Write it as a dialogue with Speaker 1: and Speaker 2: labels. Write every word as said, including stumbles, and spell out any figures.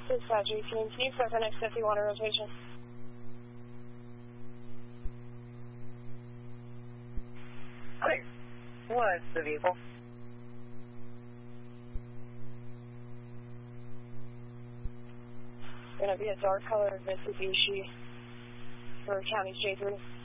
Speaker 1: Dispatch A T and T for the next fifty water rotation.
Speaker 2: Okay. What's the vehicle?
Speaker 1: Going to be a dark colored Mitsubishi for County J three.